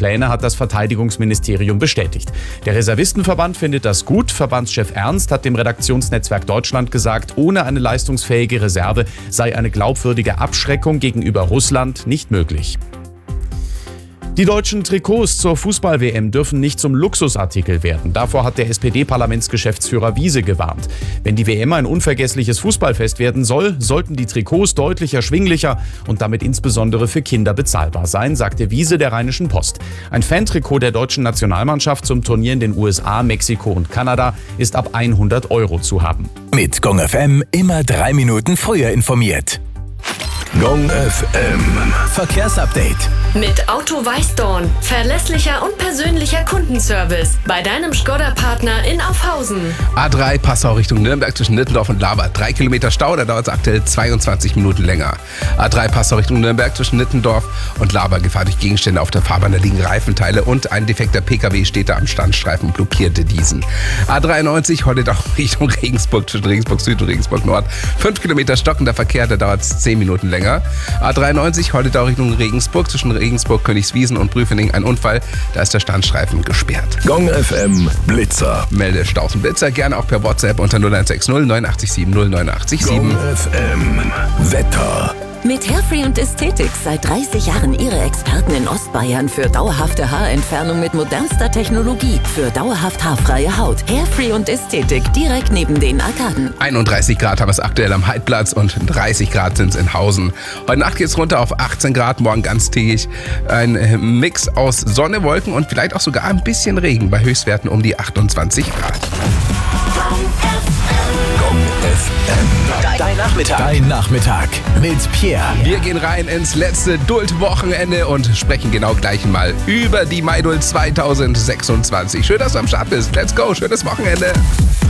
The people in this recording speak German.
Pläne, hat das Verteidigungsministerium bestätigt. Der Reservistenverband findet das gut. Verbandschef Ernst hat dem Redaktionsnetzwerk Deutschland gesagt, ohne eine leistungsfähige Reserve sei eine glaubwürdige Abschreckung gegenüber Russland nicht möglich. Die deutschen Trikots zur Fußball-WM dürfen nicht zum Luxusartikel werden. Davor hat der SPD-Parlamentsgeschäftsführer Wiese gewarnt. Wenn die WM ein unvergessliches Fußballfest werden soll, sollten die Trikots deutlich erschwinglicher und damit insbesondere für Kinder bezahlbar sein, sagte Wiese der Rheinischen Post. Ein Fantrikot der deutschen Nationalmannschaft zum Turnier in den USA, Mexiko und Kanada ist ab 100 € zu haben. Mit Gong FM immer 3 Minuten früher informiert. Gong FM Verkehrsupdate. Mit Auto Weißdorn. Verlässlicher und persönlicher Kundenservice. Bei deinem Škoda-Partner in Aufhausen. A3 Passau Richtung Nürnberg zwischen Nittendorf und Laber. 3 Kilometer Stau, da dauert es aktuell 22 Minuten länger. A3 Passau Richtung Nürnberg zwischen Nittendorf und Laber. Gefahr durch Gegenstände auf der Fahrbahn, da liegen Reifenteile und ein defekter PKW steht da am Standstreifen und blockierte diesen. A93 Holledau Richtung Regensburg zwischen Regensburg Süd und Regensburg Nord. 5 Kilometer stockender Verkehr, da dauert es 10 Minuten länger. A93 Holledau Richtung Regensburg zwischen Regensburg, Königswiesen und Prüfening ein Unfall. Da ist der Standstreifen gesperrt. Gong FM Blitzer. Melde Staus und Blitzer gerne auch per WhatsApp unter 0160 987 08987. Gong FM Wetter. Mit Hairfree und Ästhetik seit 30 Jahren Ihre Experten in Ostbayern für dauerhafte Haarentfernung mit modernster Technologie. Für dauerhaft haarfreie Haut. Hairfree und Ästhetik direkt neben den Arkaden. 31 Grad haben wir es aktuell am Heidplatz und 30 Grad sind es in Hausen. Heute Nacht geht es runter auf 18 Grad, morgen ganztägig. Ein Mix aus Sonne, Wolken und vielleicht auch sogar ein bisschen Regen bei Höchstwerten um die 28 Grad. Gong FM. Dein Nachmittag mit Pierre. Wir gehen rein ins letzte Duld-Wochenende und sprechen genau gleich mal über die Maidult 2026. Schön, dass du am Start bist. Let's go, schönes Wochenende.